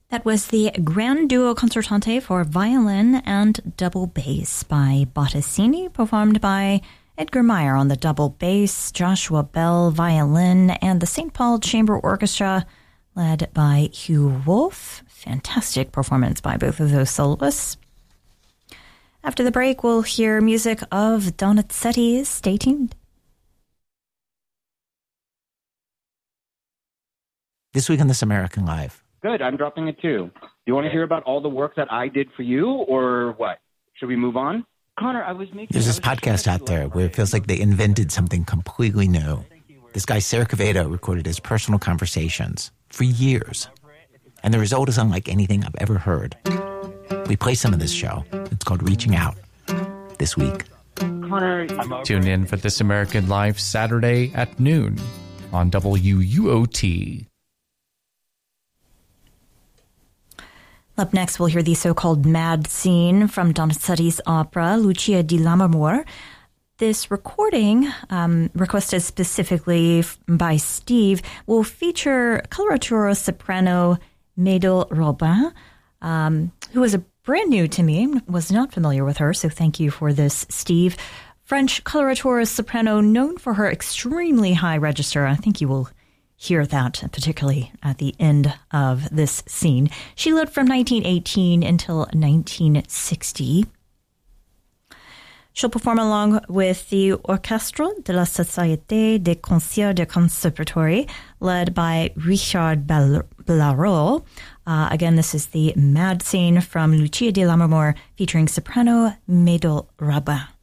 That was the Grand Duo Concertante for violin and double bass by Bottesini, performed by Edgar Meyer on the double bass, Joshua Bell violin, and the St. Paul Chamber Orchestra led by Hugh Wolf. Fantastic performance by both of those soloists. After the break, we'll hear music of Donizetti's. Stay tuned. This week on This American Life. Good, I'm dropping it too. Do you want to hear about all the work that I did for you, or what? Should we move on? Connor, There's this podcast out there where it feels like they invented something completely new. This guy, Sarah Quevedo, recorded his personal conversations for years. And the result is unlike anything I've ever heard. We play some of this show. It's called Reaching Out. This week. Connor, Tune in for This American Life Saturday at noon on WUOT. Up next, we'll hear the so-called mad scene from Donizetti's opera, Lucia di Lammermoor. This recording, requested specifically by Steve, will feature coloratura soprano Maydel Robin, who was brand new to me, was not familiar with her, so thank you for this, Steve. French coloratura soprano known for her extremely high register. I think you will hear that, particularly at the end of this scene. She lived from 1918 until 1960. She'll perform along with the Orchestre de la Société des Concerts de Conservatoire, led by Richard Bellarot. Again, this is the mad scene from Lucia di Lammermoor, featuring soprano Maydel Robin.